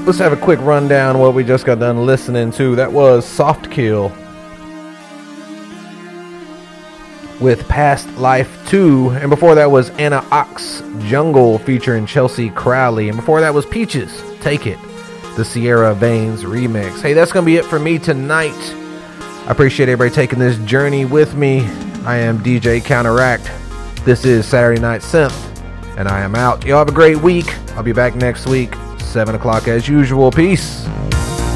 Let's have a quick rundown of what we just got done listening to. That was Soft Kill with Past Life 2. And before that was Anna Ox Jungle featuring Chelsea Crowley. And before that was Peaches, Take It, the Sierra Veins remix. Hey, that's going to be it for me tonight. I appreciate everybody taking this journey with me. I am DJ Counteract. This is Saturday Night Synth, and I am out. Y'all have a great week. I'll be back next week, 7 o'clock as usual. Peace.